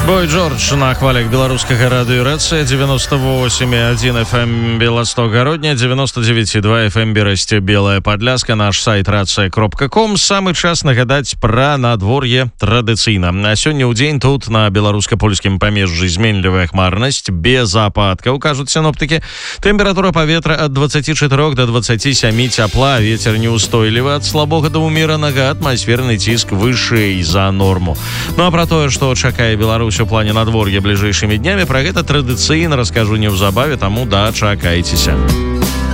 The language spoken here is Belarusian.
Бой Джордж на хвалях беларускага радыёрацыя 98,1 FM Белосток-Гародня, 99,2 FM Берасце Белая Падляска, наш сайт рацыя.ком. Самы час нагадаць пра надвор'е традыцыйна. А сёння ў дзень тут на беларуска-польскім памежжы зменлівая хмарнасць без ападкаў, кажуць сіноптыкі. Тэмпература паветра ад 24 до 27 цяпла, вецер неустойлівы ад слабога да ўмеранага, атмасферны ціск вышэй за норму. Ну а пра тое, што чакае Беларусь у плане надвор'я бліжэйшымі днямі, пра гэта традыцыйна раскажу неўзабаве, таму дачакайцеся.